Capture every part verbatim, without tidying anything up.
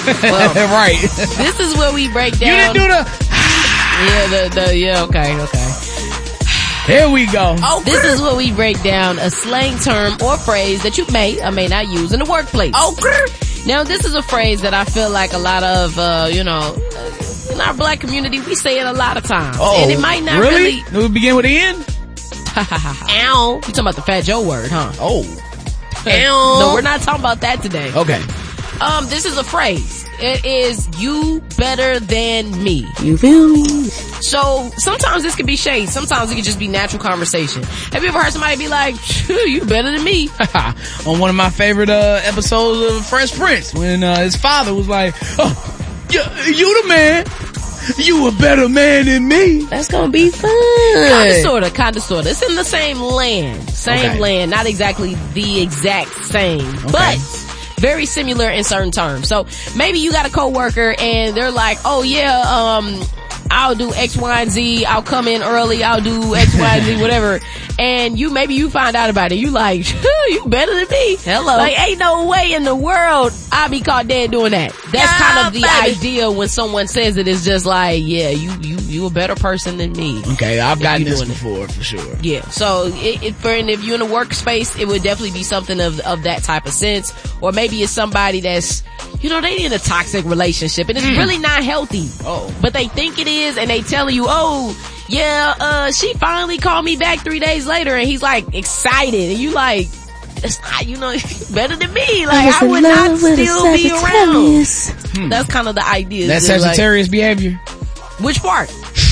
Well, right. This is where we break down. You didn't do the... Yeah, the, the, yeah, okay, okay. Here we go. Oh, this is where we break down a slang term or phrase that you may or may not use in the workplace. Oh, now this is a phrase that I feel like a lot of, uh, you know, in our black community, we say it a lot of times. Oh, and it might not really? really... Do we begin with the N? Ow. You talking about the Fat Joe word, huh? Oh. Ow. No, we're not talking about that today. Okay. Um, this is a phrase. It is you better than me. You feel me? So sometimes this can be shade. Sometimes it can just be natural conversation. Have you ever heard somebody be like, you better than me? On one of my favorite uh episodes of Fresh Prince, when uh, his father was like, oh, you, you the man. You a better man than me. That's gonna be fun. Kinda sorta, kinda sorta. It's in the same land. Same Okay. land. Not exactly the exact same. Okay. But very similar in certain terms. So maybe you got a coworker and they're like, oh yeah, um, I'll do X, Y, and Z. I'll come in early. I'll do X, Y, and Z, whatever. And you, maybe you find out about it. You like, you better than me. Hello. Like, ain't no way in the world I'll be caught dead doing that. That's Yeah, kind of the baby. idea when someone says it. It's just like, yeah, you, you, you a better person than me. Okay, I've If gotten you this doing it. before, for sure. Yeah, so it, it, for, and if you're in a workspace, it would definitely be something of, of that type of sense. Or maybe it's somebody that's, you know, they in a toxic relationship and it's Mm. really not healthy. Oh. But they think it is and they telling you, oh, yeah, uh, she finally called me back three days later and he's like excited and you like, it's not, you know, better than me. Like, I, was in would not love with a still be around. Sagittarius. Hmm. That's kind of the idea. That's It's like, Sagittarius behavior. which part?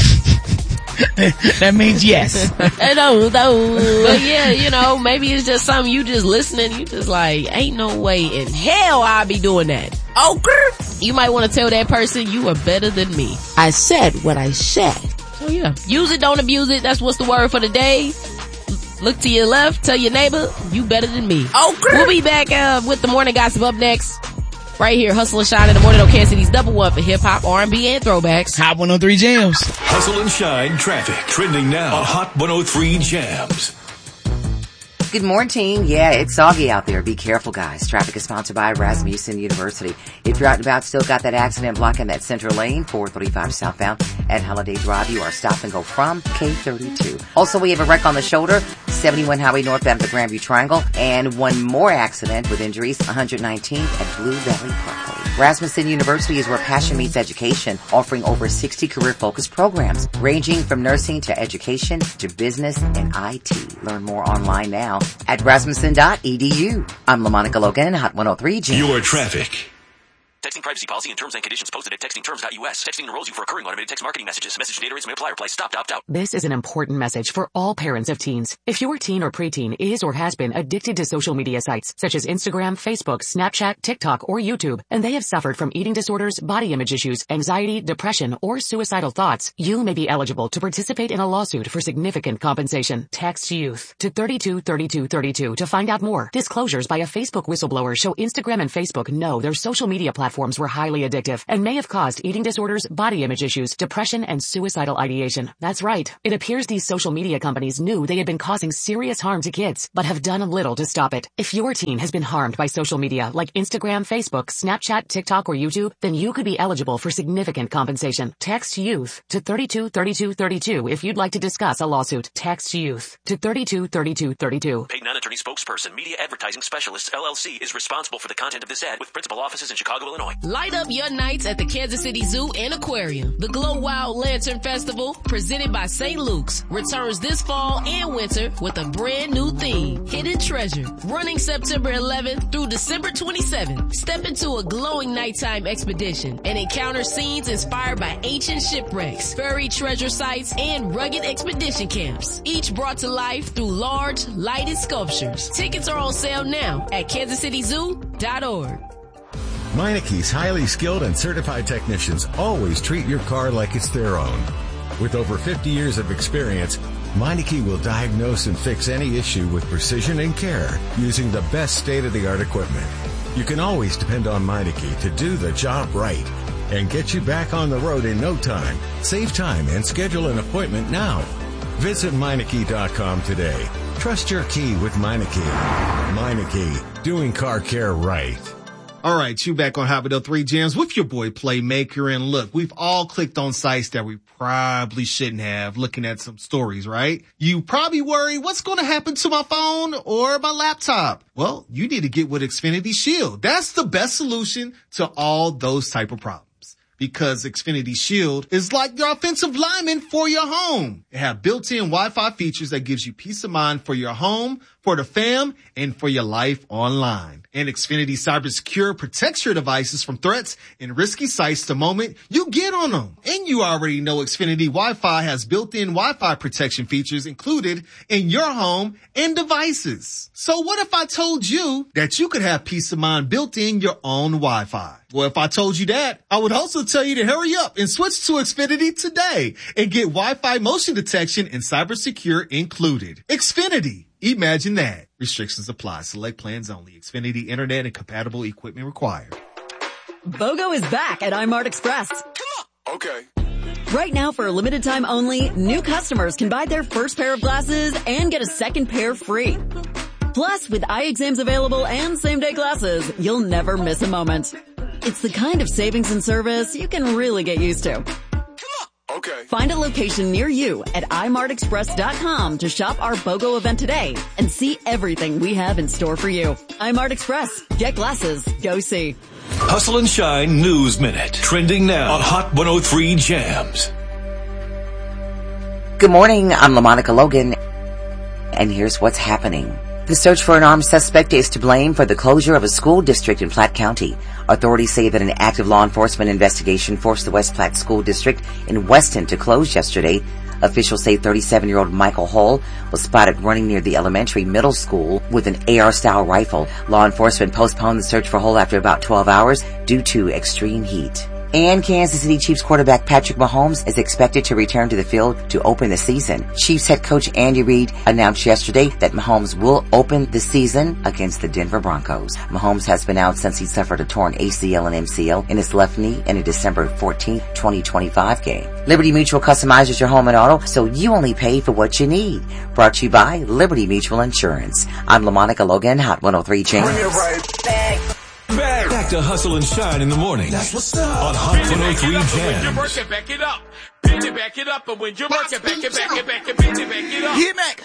That means yes. I don't know. But yeah, you know, maybe it's just something you just listening, you just like, ain't no way in hell I'll be doing that. Okay. You might want to tell that person you are better than me. I said what I said. So yeah. Use it, don't abuse it. That's what's the word for the day. Look to your left, tell your neighbor, you better than me. Okay. We'll be back uh, with the morning gossip up next. Right here, Hustle and Shine in the morning on Kansas City's double one for hip hop, R and B, and throwbacks. Hot one oh three Jams. Hustle and Shine traffic trending now on Hot one oh three Jams. Good morning. Yeah, it's soggy out there. Be careful, guys. Traffic is sponsored by Rasmussen University. If you're out and about, still got that accident blocking that center lane, four thirty-five southbound at Holiday Drive. You are stop and go from K thirty-two. Also, we have a wreck on the shoulder, seventy-one Highway northbound at the Grandview Triangle, and one more accident with injuries, one nineteenth at Blue Valley Parkway. Rasmussen University is where passion meets education, offering over sixty career-focused programs, ranging from nursing to education to business and I T. Learn more online now at rasmussen dot e d u. I'm LaMonica Logan, Hot one oh three Jams. Your traffic. Texting privacy policy and terms and conditions posted at texting terms dot u s. Texting enrolls you for recurring automated text marketing messages. Message data rates may apply. Reply stop, opt out. This is an important message for all parents of teens. If your teen or preteen is or has been addicted to social media sites such as Instagram, Facebook, Snapchat, TikTok, or YouTube, and they have suffered from eating disorders, body image issues, anxiety, depression, or suicidal thoughts, you may be eligible to participate in a lawsuit for significant compensation. Text YOUTH to thirty-two thirty-two thirty-two to find out more. Disclosures by a Facebook whistleblower show Instagram and Facebook know their social media platforms were highly addictive and may have caused eating disorders, body image issues, depression, and suicidal ideation. That's right. It appears these social media companies knew they had been causing serious harm to kids, but have done little to stop it. If your teen has been harmed by social media like Instagram, Facebook, Snapchat, TikTok, or YouTube, then you could be eligible for significant compensation. Text YOUTH to thirty-two thirty-two thirty-two if you'd like to discuss a lawsuit. Text YOUTH to thirty-two thirty-two thirty-two. Paid non-attorney spokesperson, Media Advertising Specialists, L L C, is responsible for the content of this ad with principal offices in Chicago, Illinois. Light up your nights at the Kansas City Zoo and Aquarium. The Glow Wild Lantern Festival, presented by Saint Luke's, returns this fall and winter with a brand new theme, Hidden Treasure. Running September eleventh through December twenty-seventh. Step into a glowing nighttime expedition and encounter scenes inspired by ancient shipwrecks, fairy treasure sites, and rugged expedition camps. Each brought to life through large, lighted sculptures. Tickets are on sale now at kansas city zoo dot org. Meineke's highly skilled and certified technicians always treat your car like it's their own. With over fifty years of experience, Meineke will diagnose and fix any issue with precision and care using the best state-of-the-art equipment. You can always depend on Meineke to do the job right and get you back on the road in no time. Save time and schedule an appointment now. Visit Meineke dot com today. Trust your key with Meineke. Meineke, doing car care right. All right, you back on Hot one oh three Jams with your boy Playmaker. And look, we've all clicked on sites that we probably shouldn't have, looking at some stories, right? You probably worry, what's going to happen to my phone or my laptop? Well, you need to get with Xfinity Shield. That's the best solution to all those type of problems. Because Xfinity Shield is like your offensive lineman for your home. It have built-in Wi-Fi features that gives you peace of mind for your home, for the fam, and for your life online. And Xfinity Cyber Secure protects your devices from threats and risky sites the moment you get on them. And you already know Xfinity Wi-Fi has built-in Wi-Fi protection features included in your home and devices. So what if I told you that you could have peace of mind built in your own Wi-Fi? Well, if I told you that, I would also tell you to hurry up and switch to Xfinity today and get Wi-Fi motion detection and cyber secure included. Xfinity. Imagine that. Restrictions apply. Select plans only. Xfinity Internet and compatible equipment required. BOGO is back at iMart Express. Come on. Okay. Right now, for a limited time only, new customers can buy their first pair of glasses and get a second pair free. Plus, with eye exams available and same-day glasses, you'll never miss a moment. It's the kind of savings and service you can really get used to. Okay. Find a location near you at i mart express dot com to shop our BOGO event today and see everything we have in store for you. iMart Express. Get glasses. Go see. Hustle and Shine News Minute. Trending now on Hot one oh three Jams. Good morning. I'm LaMonica Logan. And here's what's happening. The search for an armed suspect is to blame for the closure of a school district in Platte County. Authorities say that an active law enforcement investigation forced the West Platte School District in Weston to close yesterday. Officials say thirty-seven-year-old Michael Hull was spotted running near the elementary middle school with an A R-style rifle. Law enforcement postponed the search for Hull after about twelve hours due to extreme heat. And Kansas City Chiefs quarterback Patrick Mahomes is expected to return to the field to open the season. Chiefs head coach Andy Reid announced yesterday that Mahomes will open the season against the Denver Broncos. Mahomes has been out since he suffered a torn A C L and M C L in his left knee in a December fourteenth, twenty twenty-five game. Liberty Mutual customizes your home and auto so you only pay for what you need. Brought to you by Liberty Mutual Insurance. I'm LaMonica Logan, Hot one oh three Jams. Bring it right back. Back. Back to Hustle and Shine in the morning. That's what's up. On Hot one oh three Jams. When you work it, back it up. Bend it, back it up. And when you work it, back it, back it, back it, bend it, back it up. Hit Mac.